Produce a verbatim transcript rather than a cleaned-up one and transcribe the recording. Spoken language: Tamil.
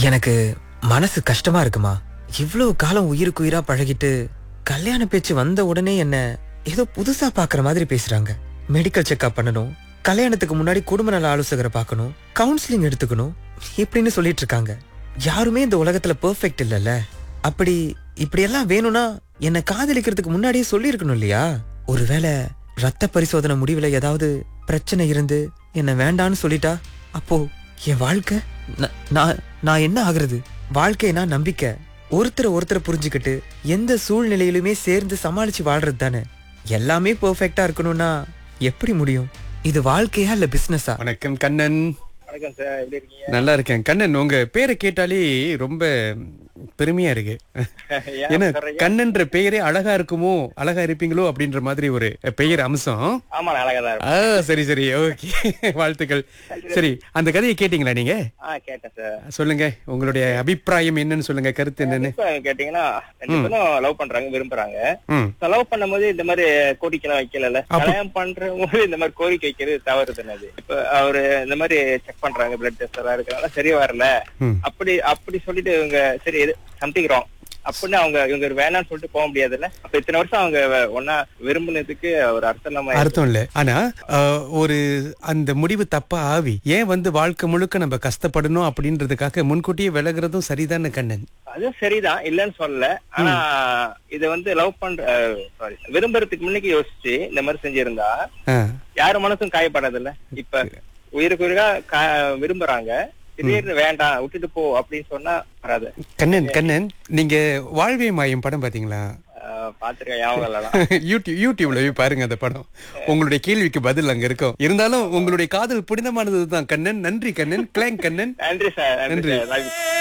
எனக்கு மனசு கஷ்டமா இருக்குமா. இவ்வளவு காலம் உயிருக்கு உயிரா பழகிட்டு கல்யாண பேச்சு வந்த உடனே என்ன ஏதோ புதுசா பாக்குற மாதிரி பேசுறாங்க. மெடிக்கல் செக்அப் பண்ணணும், கல்யாணத்துக்கு முன்னாடி குடும்ப நல ஆலோசகரை பார்க்கணும், கவுன்சிலிங் எடுத்துக்கணும் இப்படின்னு சொல்லிட்டு இருக்காங்க. யாருமே இந்த உலகத்துல பெர்ஃபெக்ட் இல்லல்ல. அப்படி இப்படி எல்லாம் வேணும்னா என்ன காதலிக்கிறதுக்கு முன்னாடியே சொல்லி இருக்கணும் இல்லையா? ஒருவேளை ரத்த பரிசோதனை முடிவுல ஏதாவது பிரச்சனை இருந்து என்ன வேண்டான்னு சொல்லிட்டா அப்போ என் வாழ்க்கை ந- நான் நான் என்ன ஆகுறது? வாழ்க்கைனா நம்பிக்கை. ஒருத்தரை ஒருத்தரை புரிஞ்சுக்கிட்டு எந்த சூழ்நிலையிலுமே சேர்ந்து சமாளிச்சு வாழ்றது தானே. எல்லாமே பெர்ஃபெக்ட்டா இருக்கணும்னா எப்படி முடியும்? இது வாழ்க்கையா இல்ல பிசினஸா? வணக்கம் கண்ணன். வணக்கம் சார், எப்படி இருக்கீங்க? நல்லா இருக்கேன் கண்ணன். உங்க பேரை கேட்டாலே ரொம்ப பெருமையா இருக்கு. ஏன் ஏன்னா சொல்றீங்க? கண்ணன்ற பெயரே அழகா இருக்குமோ, அழகா இருப்பீங்களோ அப்படின்ற மாதிரி ஒரு பெயர் அம்சம். ஆமா, நான் அழகா தான் இருப்பேன். ஆ சரி சரி ஓகே வாழ்த்துக்கள். சரி, அந்த கதையை கேட்டீங்களா நீங்க? ஆ, கேட்டேன் சார். சொல்லுங்க, உங்களுடைய அபிப்பிராயம் என்னன்னு சொல்லுங்க, கருத்து என்னன்னு. இப்ப கேட்டீங்கன்னா ரெண்டு பேரும் லவ் பண்றாங்க, விரும்புறாங்க. ம் லவ் பண்ணும்போது இந்த மாதிரி கோரிக்கைலாம் வைக்கல. கல்யாணம் பண்ற போது இந்த மாதிரி கோரிக்கை வைக்கிறது தவறு தானே. அது இப்ப அவரு இந்த மாதிரி செக் பண்றாங்க, பிளட் டெஸ்ட் எல்லாம் இருக்கிறனால சரி வரல. ம். அப்படி அப்படி சொல்லிட்டு இவங்க சரி சம்திங் ராங் அப்படின்னு அவங்க இவங்க வேணாம்னு சொல்லிட்டு போக முடியாதுல்ல. அப்ப இத்தனை வருஷம் அவங்க ஒன்னா விரும்பினதுக்கு ஒரு அர்த்தம் இல்லாம அர்த்தம் இல்ல. ஆனா அஹ், ஒரு அந்த முடிவு தப்பா ஆவி ஏன் வந்து வாழ்க்கை முழுக்க நம்ம கஷ்டப்படணும் அப்படின்றதுக்காக முன்கூட்டியே விலகுறதும் சரிதானே கண்ணன்? அதுவும் சரிதான், இல்லன்னு சொல்லல. ஆனா இத வந்து லவ் பண்ற சாரி விரும்புறதுக்கு முன்னுக்கு யோசிச்சு இந்த மாதிரி செஞ்சிருந்தா ஆ, யாரு மனசும் காயப்படாது இல்ல. இப்ப உயிருக்கு உயிரா கா- விரும்புறாங்க, திடீர்னு வேண்டாம் விட்டுட்டு போ அப்படின்னு சொன்னா வராது. கண்ணன் கண்ணன் நீங்க வாழ்வே மாயம் படம் பாத்தீங்களா? ஆஹ் பாத்திருக்கேன், ஞாபகம் இல்லலாம். யூடியூப் யூடியூப்ல போய் பாருங்க அந்த படம். உங்களுடைய கேள்விக்கு பதில் அங்க இருக்கும். இருந்தாலும் உங்களுடைய காதல் புனிதமானது தான் கண்ணன். நன்றி கண்ணன். கிளாங் கண்ணன். நன்றி சார், நன்றி நன்றி. சார்.